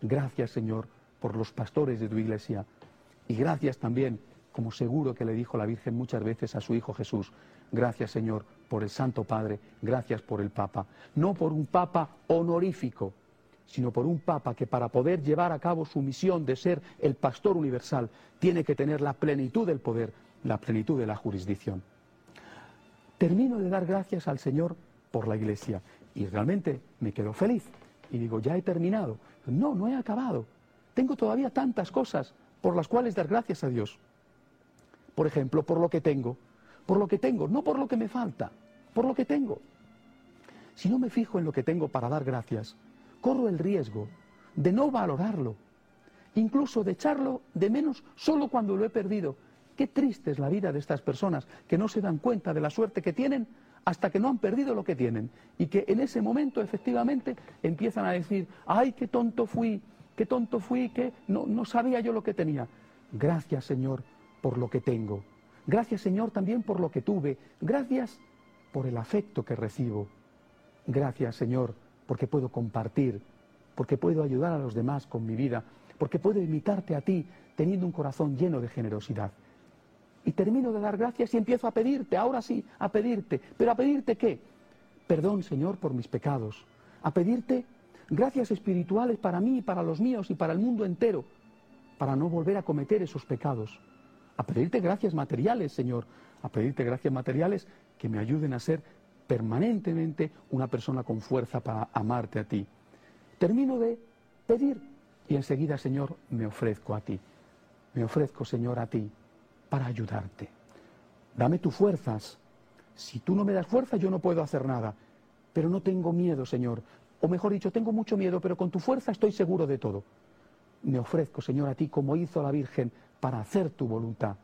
Gracias, Señor, por los pastores de tu iglesia. Y gracias también, como seguro que le dijo la Virgen muchas veces a su Hijo Jesús, gracias, Señor, por el Santo Padre, gracias por el Papa. No por un Papa honorífico, sino por un Papa que para poder llevar a cabo su misión de ser el pastor universal, tiene que tener la plenitud del poder, la plenitud de la jurisdicción. Termino de dar gracias al Señor por la Iglesia y realmente me quedo feliz y digo, ya he terminado. No, no he acabado. Tengo todavía tantas cosas por las cuales dar gracias a Dios. Por ejemplo, por lo que tengo, no por lo que me falta, por lo que tengo. Si no me fijo en lo que tengo para dar gracias, corro el riesgo de no valorarlo, incluso de echarlo de menos solo cuando lo he perdido. Qué triste es la vida de estas personas que no se dan cuenta de la suerte que tienen hasta que no han perdido lo que tienen y que en ese momento efectivamente empiezan a decir, ¡ay, qué tonto fui, que no sabía yo lo que tenía! Gracias, Señor, por lo que tengo. Gracias, Señor, también por lo que tuve. Gracias por el afecto que recibo. Gracias, Señor, porque puedo compartir, porque puedo ayudar a los demás con mi vida, porque puedo imitarte a ti teniendo un corazón lleno de generosidad. Y termino de dar gracias y empiezo a pedirte, ahora sí, a pedirte. ¿Pero a pedirte qué? Perdón, Señor, por mis pecados. A pedirte gracias espirituales para mí, para los míos y para el mundo entero, para no volver a cometer esos pecados. A pedirte gracias materiales, Señor. A pedirte gracias materiales que me ayuden a ser permanentemente una persona con fuerza para amarte a ti. Termino de pedir y enseguida, Señor, me ofrezco a ti. Me ofrezco, Señor, a ti para ayudarte. Dame tus fuerzas. Si tú no me das fuerza, yo no puedo hacer nada. Pero no tengo miedo, Señor. O mejor dicho, tengo mucho miedo, pero con tu fuerza estoy seguro de todo. Me ofrezco, Señor, a ti como hizo la Virgen para hacer tu voluntad.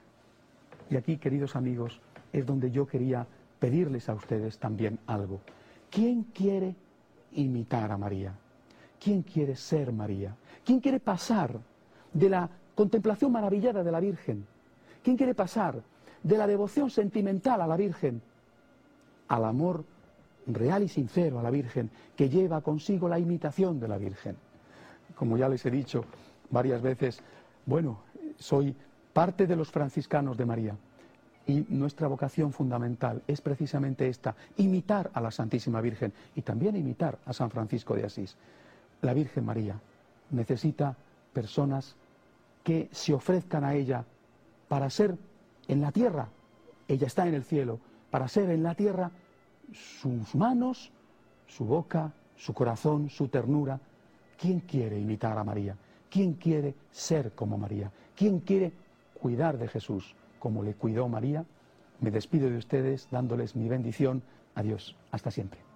Y aquí, queridos amigos, es donde yo quería pedirles a ustedes también algo. ¿Quién quiere imitar a María? ¿Quién quiere ser María? ¿Quién quiere pasar de la contemplación maravillada de la Virgen? ¿Quién quiere pasar de la devoción sentimental a la Virgen al amor real y sincero a la Virgen, que lleva consigo la imitación de la Virgen? Como ya les he dicho varias veces, bueno, soy parte de los franciscanos de María y nuestra vocación fundamental es precisamente esta, imitar a la Santísima Virgen y también imitar a San Francisco de Asís. La Virgen María necesita personas que se ofrezcan a ella para ser en la tierra, ella está en el cielo, para ser en la tierra sus manos, su boca, su corazón, su ternura. ¿Quién quiere imitar a María? ¿Quién quiere ser como María? ¿Quién quiere cuidar de Jesús como le cuidó María? Me despido de ustedes dándoles mi bendición. Adiós. Hasta siempre.